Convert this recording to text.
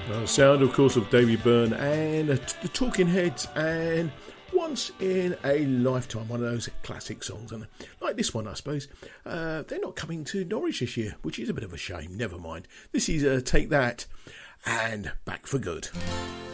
Sound, of course, of Davy Byrne and the Talking Heads, and Once in a Lifetime, one of those classic songs. And like this one, I suppose, they're not coming to Norwich this year, which is a bit of a shame. Never mind. This is Take That and Back for Good.